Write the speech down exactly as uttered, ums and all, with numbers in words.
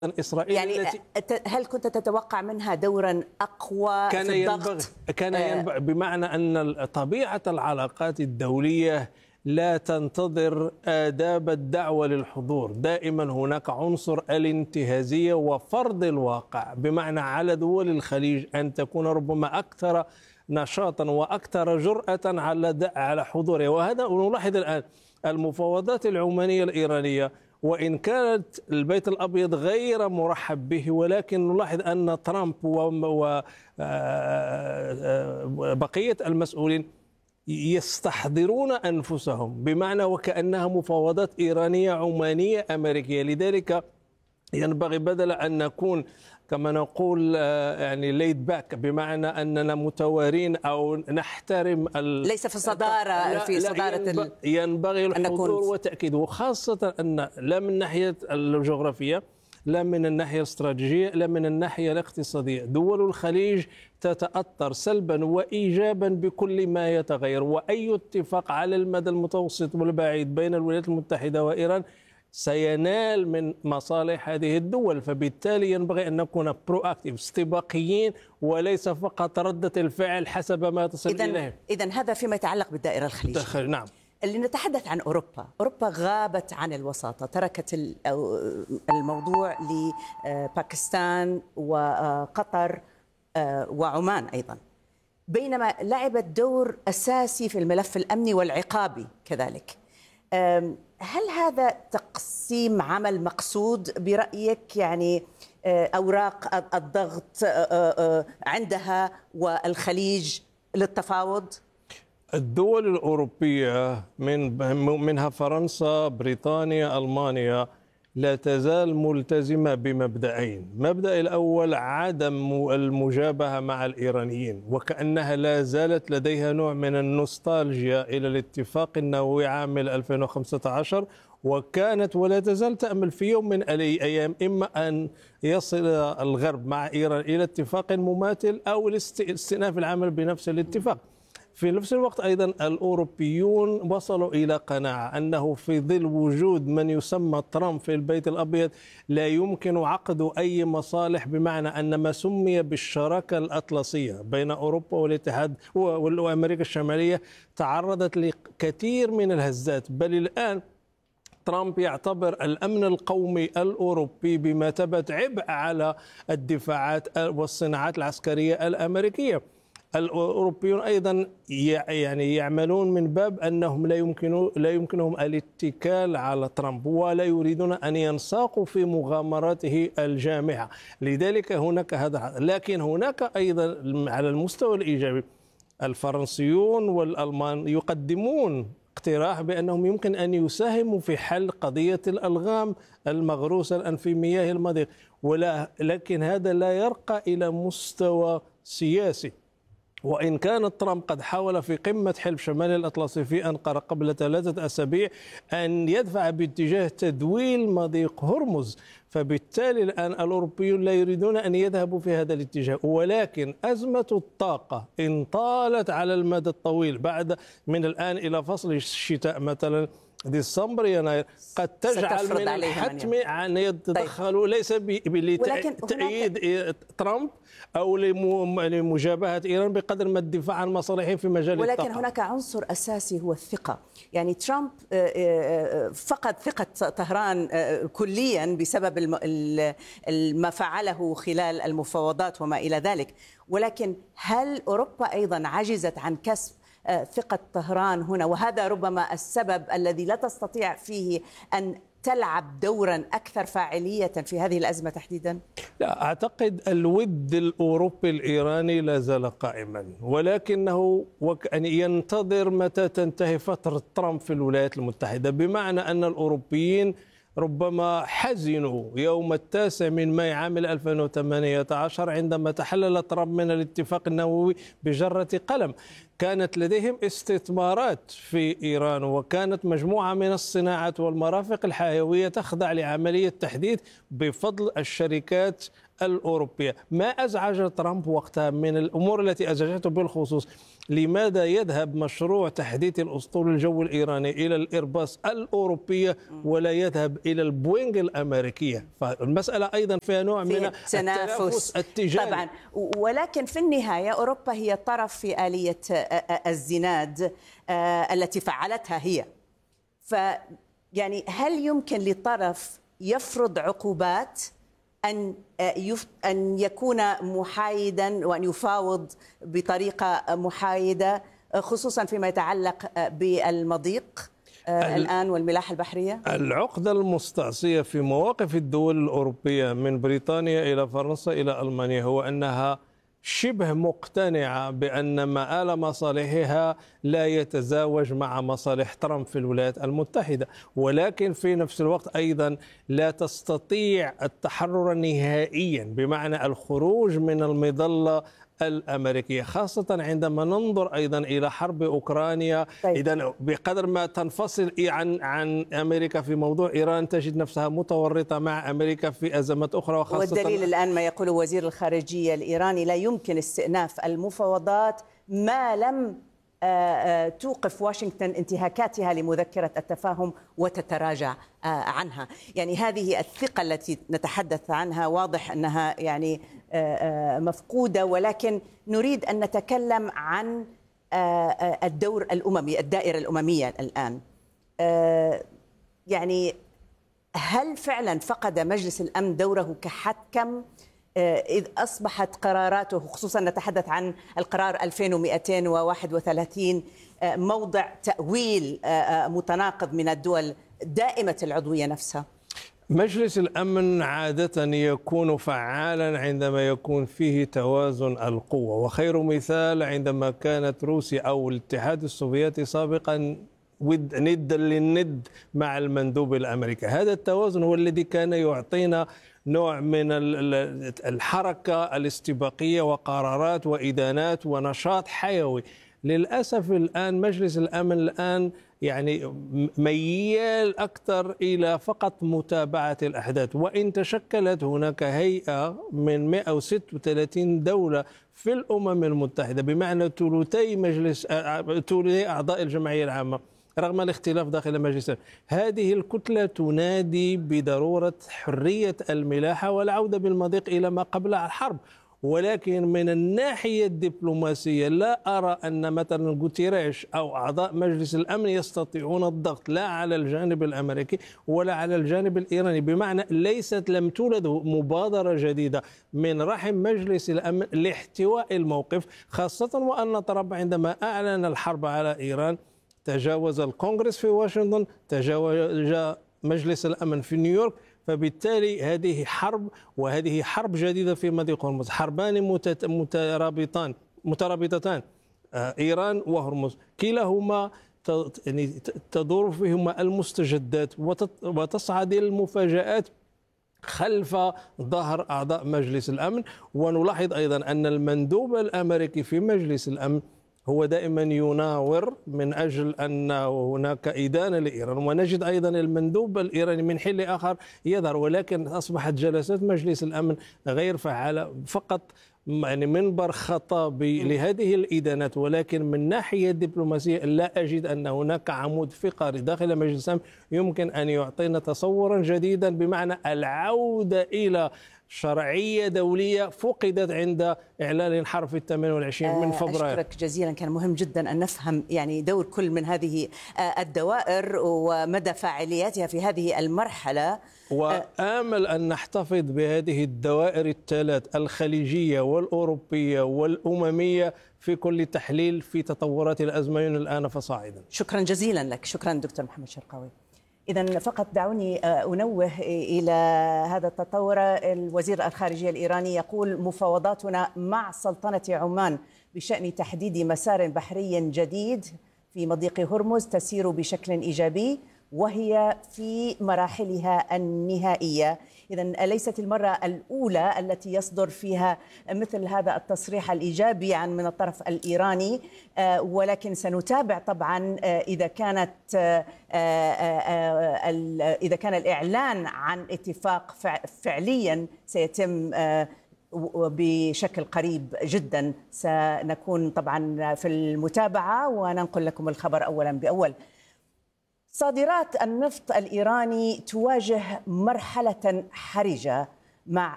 إسرائيل يعني التي هل كنت تتوقع منها دورا أقوى كان في الضغط؟ ينبغي كان ينبغي بمعنى أن طبيعة العلاقات الدولية لا تنتظر آداب الدعوة للحضور. دائما هناك عنصر الانتهازية وفرض الواقع، بمعنى على دول الخليج أن تكون ربما أكثر نشاطا وأكثر جرأة على على حضورها. وهذا نلاحظ الآن المفاوضات العمانية الإيرانية، وإن كانت البيت الأبيض غير مرحب به، ولكن نلاحظ أن ترامب وبقية المسؤولين يستحضرون أنفسهم، بمعنى وكأنها مفاوضات إيرانية عمانية أمريكية. لذلك ينبغي بدل أن نكون كما نقول يعني ليد باك، بمعنى أننا متوارين أو نحترم ليس في صدارة في صدارة ينبغي الحضور وتأكيد، وخاصة أن لا من الناحية الجغرافية، لا من الناحية الاستراتيجية، لا من الناحية الاقتصادية. دول الخليج تتأثر سلبا وإيجابا بكل ما يتغير، وأي اتفاق على المدى المتوسط والبعيد بين الولايات المتحدة وإيران سينال من مصالح هذه الدول. فبالتالي ينبغي أن نكون برو أكتيف، استباقيين، وليس فقط ردة الفعل حسب ما تصل إليه. إذن هذا فيما يتعلق بالدائرة الخليجية. نعم. اللي نتحدث عن أوروبا، أوروبا غابت عن الوساطة، تركت الموضوع لباكستان وقطر وعمان أيضا، بينما لعبت دور أساسي في الملف الأمني والعقابي كذلك. هل هذا تقسيم عمل مقصود برأيك؟ يعني أوراق الضغط عندها والخليج للتفاوض؟ الدول الأوروبية من منها فرنسا، بريطانيا، ألمانيا لا تزال ملتزمة بمبدأين. المبدأ الأول عدم المجابهة مع الإيرانيين، وكأنها لا زالت لديها نوع من النوستالجيا إلى الاتفاق النووي عام ألفين وخمسة عشر، وكانت ولا تزال تأمل في يوم من الأيام إما أن يصل الغرب مع إيران إلى اتفاق مماثل أو الاستئناف العمل بنفس الاتفاق. في نفس الوقت أيضا الأوروبيون وصلوا إلى قناعة أنه في ظل وجود من يسمى ترامب في البيت الأبيض لا يمكن عقد أي مصالح، بمعنى أن ما سمي بالشراكة الأطلسية بين أوروبا والاتحاد وأمريكا الشمالية تعرضت لكثير من الهزات. بل الآن ترامب يعتبر الأمن القومي الأوروبي بمثابة عبء على الدفاعات والصناعات العسكرية الأمريكية. الأوروبيون أيضا يعني يعملون من باب أنهم لا يمكن لا يمكنهم الاتكال على ترامب، ولا يريدون أن ينساقوا في مغامراته الجامحة. لذلك هناك هذا. لكن هناك أيضا على المستوى الإيجابي الفرنسيون والألمان يقدمون اقتراح بأنهم يمكن أن يساهموا في حل قضية الألغام المغروسة الآن في مياه المضيق، ولكن هذا لا يرقى إلى مستوى سياسي. وإن كان ترامب قد حاول في قمة حلف شمال الأطلسي في أنقرة قبل ثلاثة أسابيع أن يدفع باتجاه تدويل مضيق هرمز، فبالتالي الآن الأوروبيون لا يريدون أن يذهبوا في هذا الاتجاه. ولكن أزمة الطاقة إن طالت على المدى الطويل بعد من الآن إلى فصل الشتاء مثلا ديسمبر يناير قد تجعل من الحتم أن يتدخلوا. طيب. ليس لتأييد ترامب أو لمجابهة إيران بقدر ما الدفاع عن مصالحهم في مجال ولكن الطاقة. ولكن هناك عنصر أساسي هو الثقة. يعني ترامب فقد ثقة طهران كليا بسبب ما فعله خلال المفاوضات وما إلى ذلك، ولكن هل أوروبا أيضا عجزت عن كسب ثقة طهران هنا؟ وهذا ربما السبب الذي لا تستطيع فيه أن تلعب دورا أكثر فاعلية في هذه الأزمة تحديدا. لا أعتقد الود الأوروبي الإيراني لا زال قائما، ولكنه وكأن ينتظر متى تنتهي فترة ترامب في الولايات المتحدة، بمعنى أن الأوروبيين ربما حزنوا يوم التاسع من ماي عام ألفين وثمانية عشر عندما تحلل ترامب من الاتفاق النووي بجرة قلم. كانت لديهم استثمارات في إيران، وكانت مجموعة من الصناعات والمرافق الحيوية تخضع لعملية تحديث بفضل الشركات الأوروبية. ما أزعج ترامب وقتها من الأمور التي أزعجته بالخصوص، لماذا يذهب مشروع تحديث الأسطول الجوي الإيراني إلى الإيرباص الأوروبية ولا يذهب إلى البوينغ الأمريكية؟ فالمسألة أيضا فيها نوع من التنافس التجاري طبعا. ولكن في النهاية أوروبا هي طرف في آلية الزناد التي فعلتها هي. فيعني هل يمكن لطرف يفرض عقوبات أن أن يكون محايدا وأن يفاوض بطريقة محايدة، خصوصا فيما يتعلق بالمضيق الآن والملاحة البحرية؟ العقدة المستعصية في مواقف الدول الأوروبية من بريطانيا إلى فرنسا إلى ألمانيا هو أنها شبه مقتنعة بأن مآل مصالحها لا يتزاوج مع مصالح ترامب في الولايات المتحدة، ولكن في نفس الوقت أيضا لا تستطيع التحرر نهائيا، بمعنى الخروج من المظلة الأمريكية، خاصة عندما ننظر أيضا إلى حرب أوكرانيا. طيب. إذن بقدر ما تنفصل عن عن أمريكا في موضوع إيران تجد نفسها متورطة مع أمريكا في أزمات أخرى، وخاصة والدليل الآن ما يقوله وزير الخارجية الإيراني: لا يمكن استئناف المفاوضات ما لم توقف واشنطن انتهاكاتها لمذكرة التفاهم وتتراجع عنها. يعني هذه الثقة التي نتحدث عنها واضح أنها يعني مفقودة، ولكن نريد أن نتكلم عن الدور الأممي، الدائرة الأممية الآن. يعني هل فعلا فقد مجلس الأمن دوره كحكم، إذ أصبحت قراراته، خصوصا نتحدث عن القرار ألفين ومئتين وواحد وثلاثين، موضع تأويل متناقض من الدول دائمة العضوية نفسها؟ مجلس الأمن عادة يكون فعالا عندما يكون فيه توازن القوة، وخير مثال عندما كانت روسيا أو الاتحاد السوفيتي سابقا ندا للند مع المندوب الأمريكي. هذا التوازن هو الذي كان يعطينا نوع من الحركة الاستباقية وقرارات وإدانات ونشاط حيوي. للأسف الآن مجلس الأمن الآن يعني ميال أكثر إلى فقط متابعة الأحداث، وإن تشكلت هناك هيئة من مئة وستة وثلاثين دولة في الأمم المتحدة، بمعنى ثلثي مجلس ثلثي أعضاء الجمعية العامة، رغم الاختلاف داخل مجلس الأمن. هذه الكتلة تنادي بضرورة حرية الملاحة والعودة بالمضيق إلى ما قبل الحرب، ولكن من الناحية الدبلوماسية لا أرى أن مثلا غوتيريش أو أعضاء مجلس الأمن يستطيعون الضغط لا على الجانب الأمريكي ولا على الجانب الإيراني، بمعنى ليست لم تولد مبادرة جديدة من رحم مجلس الأمن لاحتواء الموقف، خاصة وأن ترامب عندما أعلن الحرب على إيران تجاوز الكونغرس في واشنطن، تجاوز مجلس الأمن في نيويورك، فبالتالي هذه حرب، وهذه حرب جديدة في مضيق هرمز، حربان مترابطان مترابطتان، إيران وهرمز، كلاهما تدور فيهما المستجدات وتصعد المفاجآت خلف ظهر أعضاء مجلس الأمن. ونلاحظ أيضا أن المندوب الأمريكي في مجلس الأمن هو دائما يناور من أجل أن هناك إدانة لإيران، ونجد أيضا المندوب الإيراني من حين آخر يظهر، ولكن أصبحت جلسات مجلس الأمن غير فعالة، فقط يعني منبر خطابي لهذه الإدانات. ولكن من ناحية الدبلوماسية لا أجد أن هناك عمود فقري داخل مجلس الأمن يمكن أن يعطينا تصورا جديدا، بمعنى العودة إلى شرعية دولية فقدت عند إعلان الحرب في الثامن والعشرين من فبراير. أشكرك جزيلا، كان مهم جدا أن نفهم يعني دور كل من هذه الدوائر ومدى فاعلياتها في هذه المرحلة، وآمل أن نحتفظ بهذه الدوائر الثلاث الخليجية والأوروبية والأممية في كل تحليل في تطورات الأزمة الآن فصاعدا. شكرا جزيلا لك، شكرا دكتور محمد شرقاوي. إذن فقط دعوني أنوه إلى هذا التطور. الوزير الخارجية الإيراني يقول: مفاوضاتنا مع سلطنة عمان بشأن تحديد مسار بحري جديد في مضيق هرمز تسير بشكل إيجابي وهي في مراحلها النهائية. إذا ليست المرة الأولى التي يصدر فيها مثل هذا التصريح الإيجابي عن من الطرف الإيراني، ولكن سنتابع طبعا إذا كانت إذا كان الإعلان عن اتفاق فعليا سيتم بشكل قريب جدا. سنكون طبعا في المتابعة وننقل لكم الخبر أولا بأول. صادرات النفط الإيراني تواجه مرحلة حرجة مع